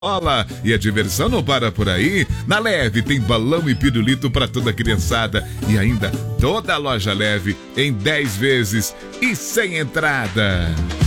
Olá, e a diversão não para por aí. Na Leve tem balão e pirulito para toda a criançada. E ainda toda a loja Leve em 10 vezes e sem entrada.